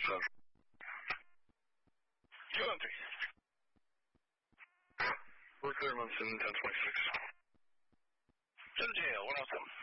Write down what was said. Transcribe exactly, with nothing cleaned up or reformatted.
Central. Two empty. We're clear, Munson, ten twenty-six. To the jail, one oh seven.